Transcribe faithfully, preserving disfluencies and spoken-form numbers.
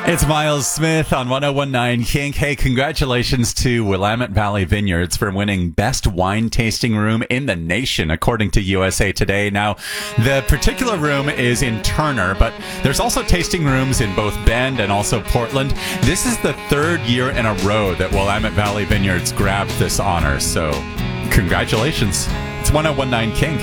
It's Miles Smith on one oh one nine Kink. Hey, congratulations to Willamette Valley Vineyards for winning Best Wine Tasting Room in the Nation, according to U S A Today. Now, the particular room is in Turner, but there's also tasting rooms in both Bend and also Portland. This is the third year in a row that Willamette Valley Vineyards grabbed this honor, so congratulations. It's one oh one nine Kink.